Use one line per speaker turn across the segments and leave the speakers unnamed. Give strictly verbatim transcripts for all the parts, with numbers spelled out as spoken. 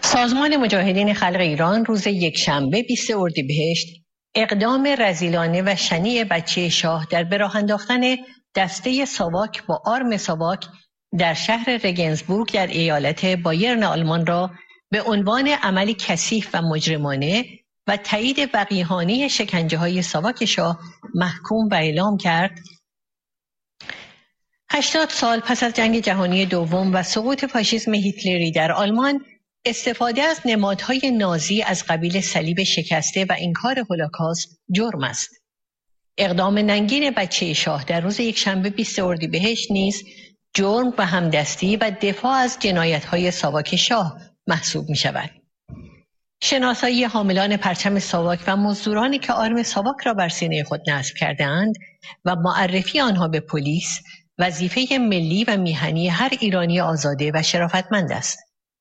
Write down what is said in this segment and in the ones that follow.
سازمان مجاهدین خلق ایران روز یکشنبه بیست اردیبهشت اقدام رذیلانه و شنیع بچه شاه در به راه انداختن دسته ساواک با آرم ساواک در شهر رگنسبورگ در ایالت بایرن آلمان را به عنوان عملی کثیف و مجرمانه و تایید وقیحانه شکنجه‌های ساواک شاه محکوم و اعلام کرد. هشتاد سال پس از جنگ جهانی دوم و سقوط فاشیسم هیتلری در آلمان، استفاده از نمادهای نازی از قبیل صلیب شکسته و انکار هولوکاست جرم است. اقدام ننگین بچه شاه در روز یکشنبه بیست اردیبهشت نیز جرم و همدستی و دفاع از جنایت‌های ساواک شاه محسوب می شود. شناسایی حاملان پرچم ساواک و مزدورانی که آرم ساواک را بر سینه خود نصب کرده‌اند و معرفی آنها به پلیس وظیفه ملی و میهنی هر ایرانی آزاده و شرافتمند است.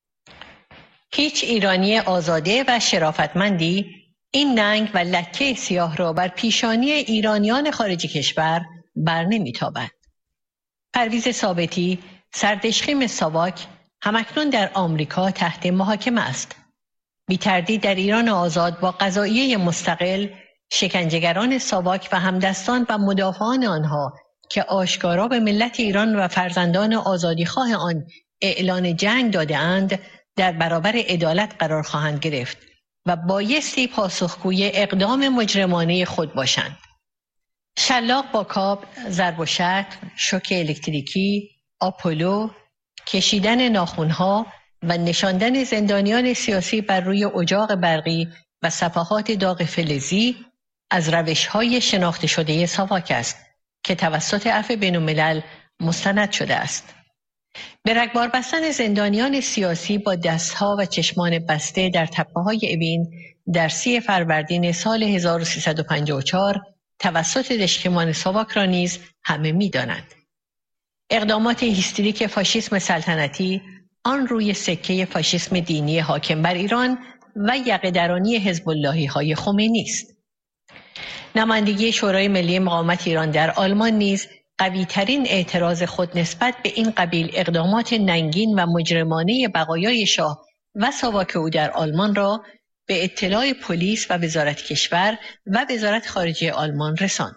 هیچ ایرانی آزاده و شرافتمندی این ننگ و لکه سیاه را بر پیشانی ایرانیان خارج کشور بر نمی‌تابد. پرویز ثابتی، سردشخیم ساواک، همکنون در آمریکا تحت محاکمه است. بی تردید در ایران آزاد با قضاییه مستقل، شکنجهگران ساواک و همدستان و مدافعان آنها که آشکارا به ملت ایران و فرزندان آزادیخواه آن اعلان جنگ داده اند در برابر عدالت قرار خواهند گرفت و بایستی پاسخگوی اقدام مجرمانه خود باشند. شلاق با کاب، ضرب و شتم، شوک الکتریکی، آپولو، کشیدن ناخن‌ها و نشاندن زندانیان سیاسی بر روی اجاق برقی و صفحات داغ فلزی از روش‌های شناخته شده ساواک است که توسط عفو بین‌الملل مستند شده است. به رگبار بستن زندانیان سیاسی با دستها و چشمان بسته در تپه‌های اوین در سی فروردین سال هزار و سیصد و پنجاه و چهار توسط دشکمان ساواک را نیز همه می‌دانند. اقدامات هیستریک فاشیسم سلطنتی آن روی سکه فاشیسم دینی حاکم بر ایران و یقه‌درانی حزب اللهی‌های خمینی است. نمایندگی شورای ملی مقاومت ایران در آلمان نیز قوی‌ترین اعتراض خود نسبت به این قبیل اقدامات ننگین و مجرمانه بقایای شاه و ساواک او در آلمان را به اطلاع پلیس و وزارت کشور و وزارت خارجه آلمان رساند.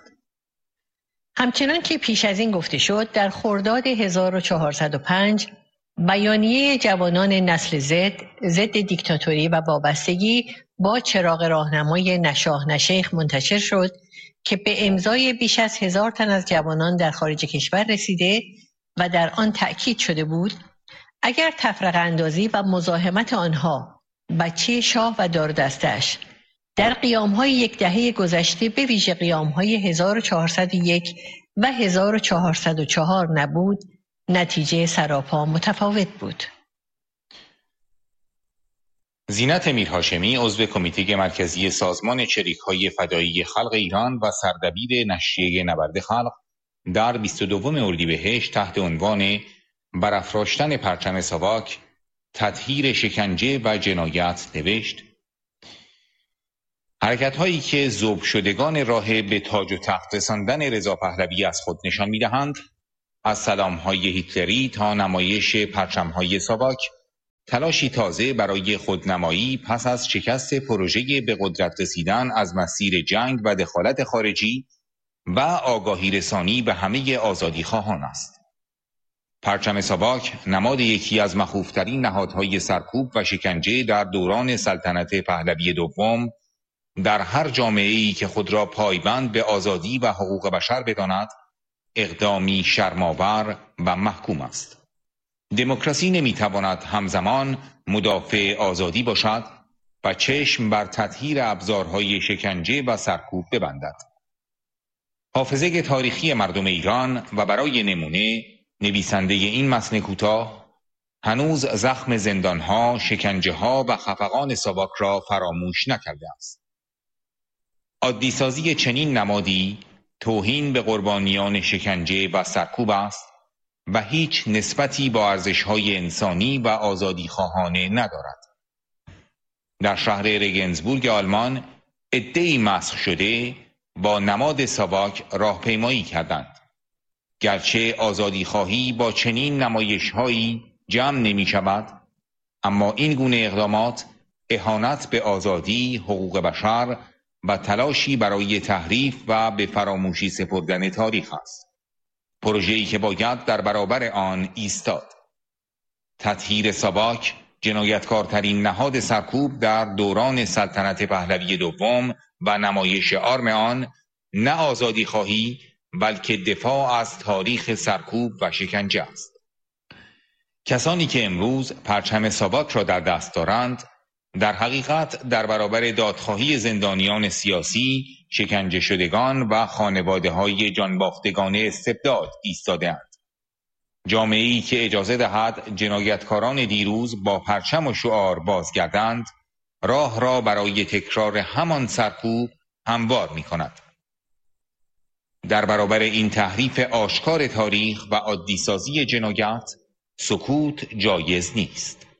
همچنان که پیش از این گفته شد، در خرداد هزار و چهارصد و پنج بیانیه جوانان نسل زد ضد دیکتاتوری و وابستگی با چراغ راهنمای نشاه نشیخ منتشر شد که به امضای بیش از هزار تن از جوانان در خارج کشور رسیده و در آن تأکید شده بود اگر تفرقه اندازی و مزاحمت آنها بچه شاه و دار دستش در قیام‌های یک دهه گذشته به ویژه قیام‌های هزار و چهارصد و یک و هزار و چهارصد و چهار نبود، نتیجه سراپا متفاوت بود.
زینت میرهاشمی، عضو کمیته مرکزی سازمان چریک‌های فدایی خلق ایران و سردبیر نشریه نبرد خلق، در بیست و دوم اردیبهشت تحت عنوان برافراشتن پرچم ساواک، تطهیر شکنجه و جنایت نوشت: حرکت‌هایی که ذوب شدگان راه به تاج و تخت رساندن رضا پهلوی از خود نشان می‌دهند، از سلام‌های هیتلری تا نمایش پرچم‌های ساواک، تلاشی تازه برای خودنمایی پس از شکست پروژه به قدرت رسیدن از مسیر جنگ و دخالت خارجی و آگاهی رسانی به همه آزادیخواهان است. پرچم ساواک نماد یکی از مخوفترین نهادهای سرکوب و شکنجه در دوران سلطنت پهلوی دوم در هر جامعه‌ای که خود را پایبند به آزادی و حقوق بشر بداند، اقدامی شرم‌آور و محکوم است. دموکراسی نمیتواند همزمان مدافع آزادی باشد و چشم بر تطهیر ابزارهای شکنجه و سرکوب ببندد. حافظه تاریخی مردم ایران و برای نمونه نویسنده این متن کوتاه هنوز زخم زندانها، شکنجه‌ها و خفقان ساواک را فراموش نکرده است. عادی‌سازی چنین نمادی توهین به قربانیان شکنجه و سرکوب است و هیچ نسبتی با ارزش‌های انسانی و آزادیخواهانه ندارد. در شهر رگنسبورگ آلمان عده‌ای مسخ شده با نماد ساواک راهپیمایی کردند. گرچه آزادیخواهی با چنین نمایش‌هایی جمع نمی‌شود، اما این گونه اقدامات اهانت به آزادی، حقوق بشر و تلاشی برای تحریف و به فراموشی سپردن تاریخ است. پروژه‌ای که باید در برابر آن ایستاد. تطهیر ساواک، جنایتکارترین نهاد سرکوب در دوران سلطنت پهلوی دوم و نمایش آرم آن، نه آزادی خواهی بلکه دفاع از تاریخ سرکوب و شکنجه است. کسانی که امروز پرچم ساواک را در دست دارند، در حقیقت در برابر دادخواهی زندانیان سیاسی، شکنجه شدگان و خانواده‌های جانباختگان استبداد ایستاده‌اند. جامعه‌ای که اجازه دهد جنایتکاران دیروز با پرچم و شعار بازگردند، راه را برای تکرار همان سرکوب هموار می‌کند. در برابر این تحریف آشکار تاریخ و عادی‌سازی جنایت، سکوت جایز نیست.